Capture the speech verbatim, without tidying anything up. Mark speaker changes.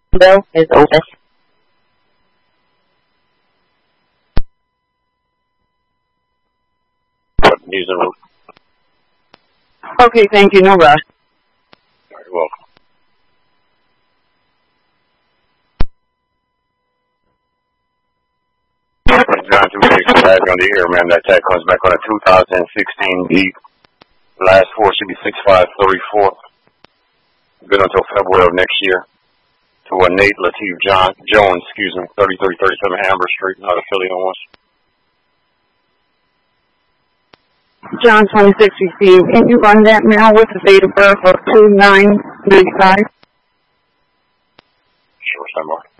Speaker 1: window is open.
Speaker 2: Using route.
Speaker 1: Okay, thank you. No rush.
Speaker 2: You're welcome. John two six tag on the air, man. That tag comes back on a two thousand sixteen Jeep. Last four should be six five three four. Good until February of next year. To a Nate Latif John Jones, excuse me, thirty-three thirty-seven Amber Street, out of Philly, Illinois.
Speaker 1: John twenty-six received. Can you run that now with the date of birth of two nine ninety-five?
Speaker 2: Sure, stand by.